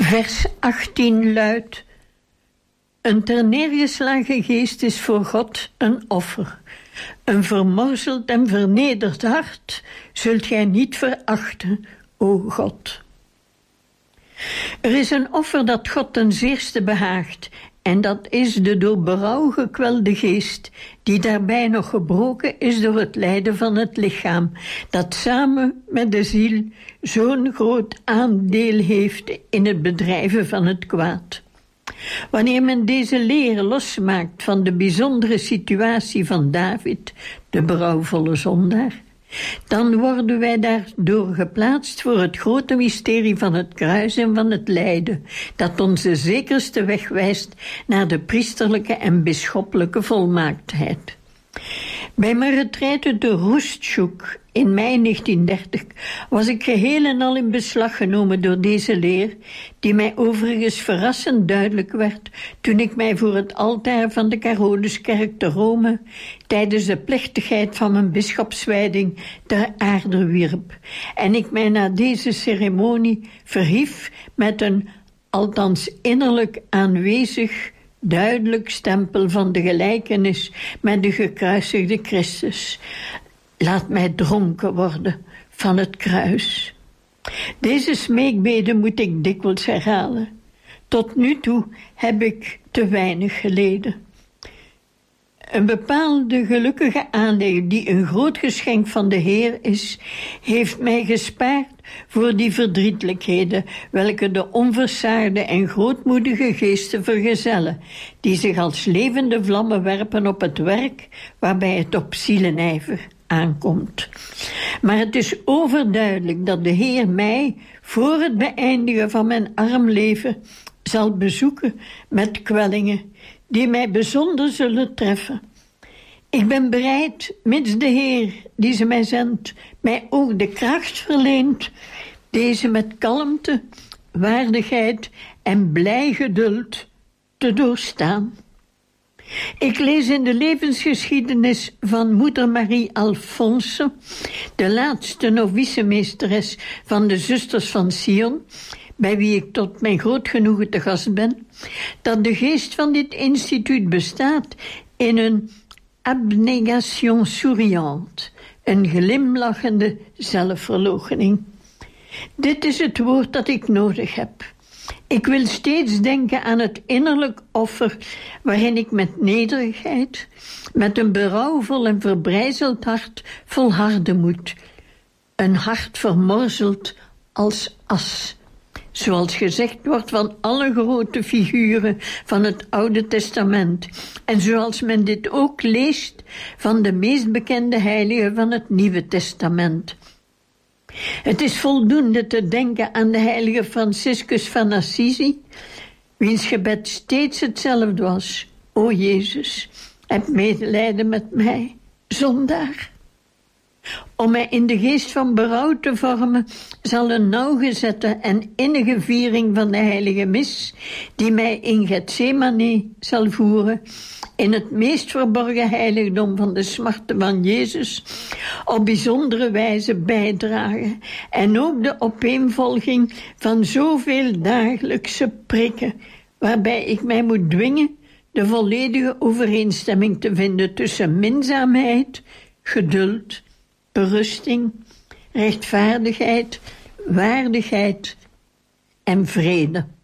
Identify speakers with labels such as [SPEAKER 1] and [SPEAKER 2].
[SPEAKER 1] Vers 18 luidt: een terneergeslagen geest is voor God een offer. Een vermorzeld en vernederd hart zult gij niet verachten, o God. Er is een offer dat God ten zeerste behaagt, en dat is de door berouw gekwelde geest, die daarbij nog gebroken is door het lijden van het lichaam, dat samen met de ziel zo'n groot aandeel heeft in het bedrijven van het kwaad. Wanneer men deze leer losmaakt van de bijzondere situatie van David, de berouwvolle zondaar, dan worden wij daardoor geplaatst voor het grote mysterie van het kruis en van het lijden, dat ons de zekerste weg wijst naar de priesterlijke en bisschoppelijke volmaaktheid. Bij mijn retraite te Roestjoek in mei 1930 was ik geheel en al in beslag genomen door deze leer, die mij overigens verrassend duidelijk werd toen ik mij voor het altaar van de Caroluskerk te Rome tijdens de plechtigheid van mijn bisschopswijding ter aarde wierp en ik mij na deze ceremonie verhief met een, althans innerlijk aanwezig, duidelijk stempel van de gelijkenis met de gekruisigde Christus. Laat mij dronken worden van het kruis. Deze smeekbede moet ik dikwijls herhalen. Tot nu toe heb ik te weinig geleden. Een bepaalde gelukkige aanleg die een groot geschenk van de Heer is, heeft mij gespaard voor die verdrietelijkheden, welke de onversaarde en grootmoedige geesten vergezellen, die zich als levende vlammen werpen op het werk waarbij het op zielenijver aankomt. Maar het is overduidelijk dat de Heer mij voor het beëindigen van mijn arm leven zal bezoeken met kwellingen die mij bijzonder zullen treffen. Ik ben bereid, mits de Heer die ze mij zendt, mij ook de kracht verleent, deze met kalmte, waardigheid en blij geduld te doorstaan. Ik lees in de levensgeschiedenis van moeder Marie Alphonse, de laatste novicemeesteres van de Zusters van Sion, bij wie ik tot mijn groot genoegen te gast ben, dat de geest van dit instituut bestaat in een abnégation souriante, een glimlachende zelfverloochening. Dit is het woord dat ik nodig heb. Ik wil steeds denken aan het innerlijk offer waarin ik met nederigheid, met een berouwvol en verbrijzeld hart volharden moet. Een hart vermorzeld als as. Zoals gezegd wordt van alle grote figuren van het Oude Testament. En zoals men dit ook leest van de meest bekende heiligen van het Nieuwe Testament. Het is voldoende te denken aan de heilige Franciscus van Assisi, wiens gebed steeds hetzelfde was. O Jezus, heb medelijden met mij, zondaar. Om mij in de geest van berouw te vormen, zal een nauwgezette en innige viering van de heilige mis, die mij in Gethsemane zal voeren, in het meest verborgen heiligdom van de smarten van Jezus, op bijzondere wijze bijdragen. En ook de opeenvolging van zoveel dagelijkse prikken, waarbij ik mij moet dwingen de volledige overeenstemming te vinden tussen minzaamheid, geduld, berusting, rechtvaardigheid, waardigheid en vrede.